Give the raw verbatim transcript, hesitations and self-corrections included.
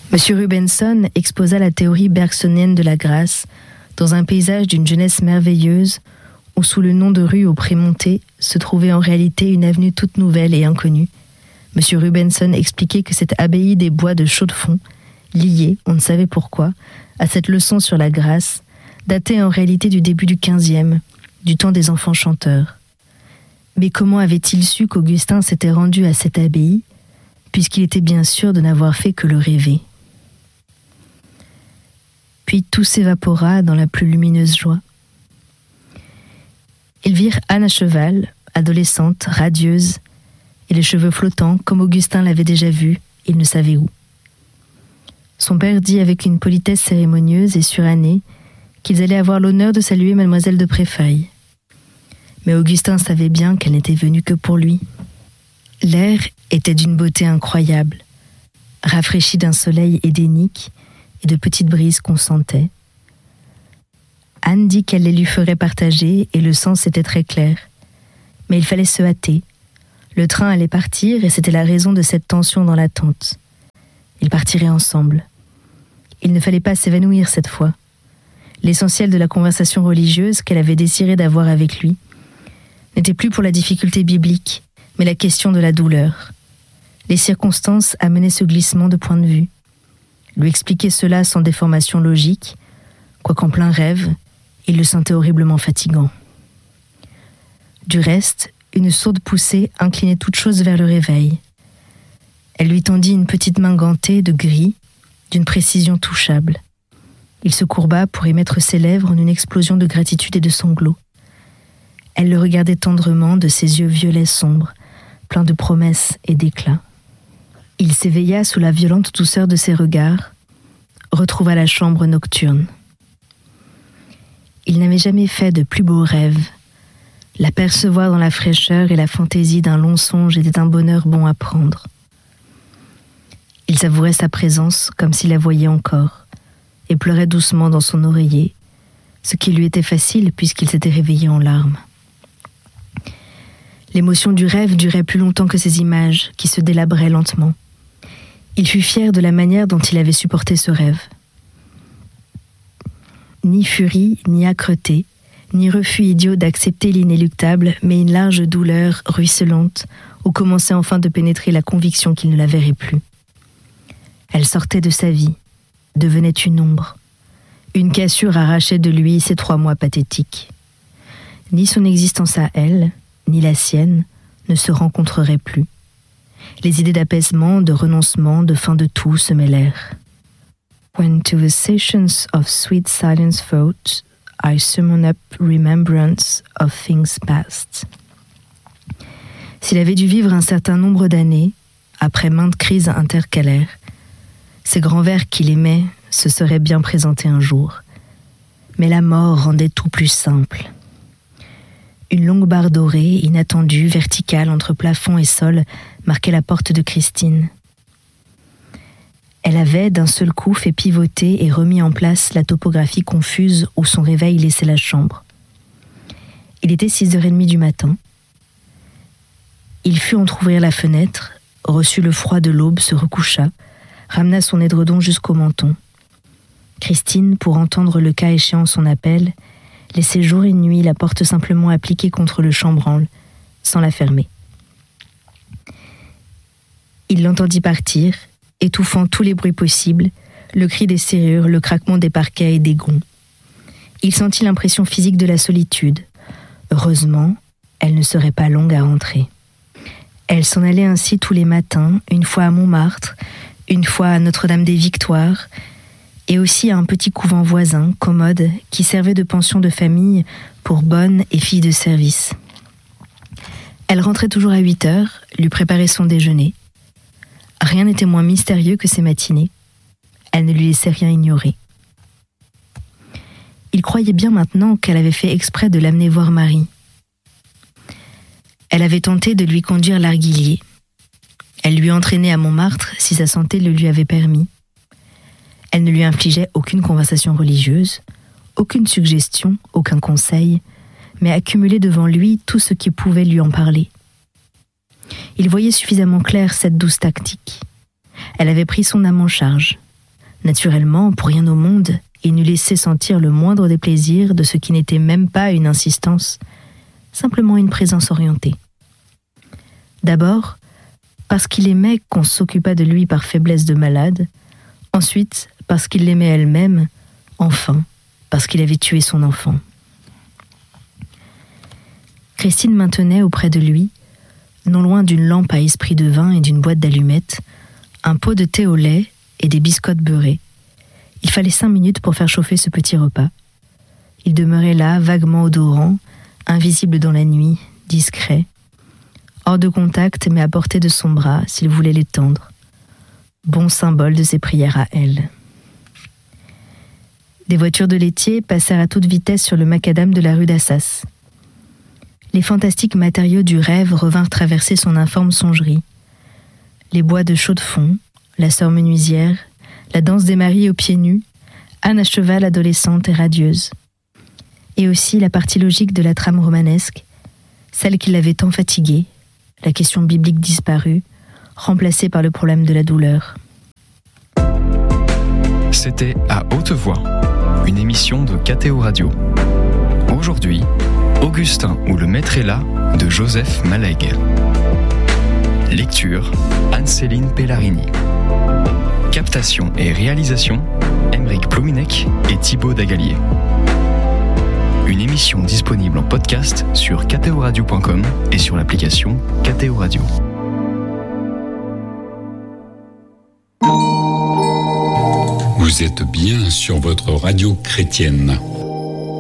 Monsieur Rubenson exposa la théorie bergsonienne de la grâce dans un paysage d'une jeunesse merveilleuse où, sous le nom de rue au Prémonté, se trouvait en réalité une avenue toute nouvelle et inconnue. Monsieur Rubenson expliquait que cette abbaye des bois de Chaux-de-Fonds, liée, on ne savait pourquoi, à cette leçon sur la grâce, datait en réalité du début du quinzième, du temps des enfants chanteurs. Mais comment avait-il su qu'Augustin s'était rendu à cette abbaye, puisqu'il était bien sûr de n'avoir fait que le rêver? Puis tout s'évapora dans la plus lumineuse joie. Ils virent Anne à cheval, adolescente, radieuse, et les cheveux flottants, comme Augustin l'avait déjà vu, il ne savait où. Son père dit avec une politesse cérémonieuse et surannée qu'ils allaient avoir l'honneur de saluer mademoiselle de Préfaille. Mais Augustin savait bien qu'elle n'était venue que pour lui. L'air était d'une beauté incroyable, rafraîchi d'un soleil édénique et de petites brises qu'on sentait. Anne dit qu'elle les lui ferait partager et le sens était très clair. Mais il fallait se hâter. Le train allait partir et c'était la raison de cette tension dans l'attente. Ils partiraient ensemble. Il ne fallait pas s'évanouir cette fois. L'essentiel de la conversation religieuse qu'elle avait désiré d'avoir avec lui n'était plus pour la difficulté biblique, mais la question de la douleur. Les circonstances amenaient ce glissement de point de vue. Lui expliquer cela sans déformation logique, quoiqu'en plein rêve, il le sentait horriblement fatigant. Du reste, une sourde poussée inclinait toute chose vers le réveil. Elle lui tendit une petite main gantée de gris, d'une précision touchable. Il se courba pour y mettre ses lèvres en une explosion de gratitude et de sanglots. Elle le regardait tendrement de ses yeux violets sombres, pleins de promesses et d'éclats. Il s'éveilla sous la violente douceur de ses regards, retrouva la chambre nocturne. Il n'avait jamais fait de plus beau rêve. L'apercevoir dans la fraîcheur et la fantaisie d'un long songe était un bonheur bon à prendre. Il savourait sa présence comme s'il la voyait encore, et pleurait doucement dans son oreiller, ce qui lui était facile puisqu'il s'était réveillé en larmes. L'émotion du rêve durait plus longtemps que ces images qui se délabraient lentement. Il fut fier de la manière dont il avait supporté ce rêve. Ni furie, ni âcreté, ni refus idiot d'accepter l'inéluctable, mais une large douleur ruisselante où commençait enfin de pénétrer la conviction qu'il ne la verrait plus. Elle sortait de sa vie, devenait une ombre. Une cassure arrachait de lui ces trois mois pathétiques. Ni son existence à elle, ni la sienne, ne se rencontreraient plus. Les idées d'apaisement, de renoncement, de fin de tout se mêlèrent. When to the sessions of sweet silence thought, I summon up remembrance of things past. S'il avait dû vivre un certain nombre d'années, après maintes crises intercalaires, ces grands vers qu'il aimait se seraient bien présentés un jour. Mais la mort rendait tout plus simple. Une longue barre dorée, inattendue, verticale entre plafond et sol, marquait la porte de Christine. Elle avait d'un seul coup fait pivoter et remis en place la topographie confuse où son réveil laissait la chambre. Il était six heures trente du matin. Il fut entr'ouvrir la fenêtre, reçut le froid de l'aube, se recoucha, ramena son édredon jusqu'au menton. Christine, pour entendre le cas échéant son appel, laissait jour et nuit la porte simplement appliquée contre le chambranle, sans la fermer. Il l'entendit partir, étouffant tous les bruits possibles, le cri des serrures, le craquement des parquets et des gonds. Il sentit l'impression physique de la solitude. Heureusement, elle ne serait pas longue à rentrer. Elle s'en allait ainsi tous les matins, une fois à Montmartre, une fois à Notre-Dame-des-Victoires, et aussi à un petit couvent voisin, commode, qui servait de pension de famille pour bonnes et filles de service. Elle rentrait toujours à huit heures, lui préparait son déjeuner. Rien n'était moins mystérieux que ces matinées. Elle ne lui laissait rien ignorer. Il croyait bien maintenant qu'elle avait fait exprès de l'amener voir Marie. Elle avait tenté de lui conduire l'Arguillier. Elle lui entraînait à Montmartre si sa santé le lui avait permis. Elle ne lui infligeait aucune conversation religieuse, aucune suggestion, aucun conseil, mais accumulait devant lui tout ce qui pouvait lui en parler. Il voyait suffisamment clair cette douce tactique. Elle avait pris son âme en charge. Naturellement, pour rien au monde, il n'eût laissé sentir le moindre déplaisir de ce qui n'était même pas une insistance, simplement une présence orientée. D'abord, parce qu'il aimait qu'on s'occupât de lui par faiblesse de malade, ensuite parce qu'il l'aimait elle-même, enfin, parce qu'il avait tué son enfant. Christine maintenait auprès de lui, non loin d'une lampe à esprit de vin et d'une boîte d'allumettes, un pot de thé au lait et des biscottes beurrées. Il fallait cinq minutes pour faire chauffer ce petit repas. Il demeurait là, vaguement odorant, invisible dans la nuit, discret, hors de contact mais à portée de son bras s'il voulait l'étendre. Bon symbole de ses prières à elle. Des voitures de laitiers passèrent à toute vitesse sur le macadam de la rue d'Assas. Les fantastiques matériaux du rêve revinrent traverser son informe songerie. Les bois de chaux-de-fonds, la sœur menuisière, la danse des maris aux pieds nus, Anne à cheval adolescente et radieuse. Et aussi la partie logique de la trame romanesque, celle qui l'avait tant fatiguée, la question biblique disparue, remplacée par le problème de la douleur. C'était À haute voix, une émission de K T O Radio. Aujourd'hui, Augustin ou le maître est là de Joseph Malegue. Lecture, Anne-Céline Pellarini. Captation et réalisation, Aymeric Plouminec et Thibaut Dagalier. Une émission disponible en podcast sur k t o radio point com et sur l'application K T O Radio. Vous êtes bien sur votre radio chrétienne.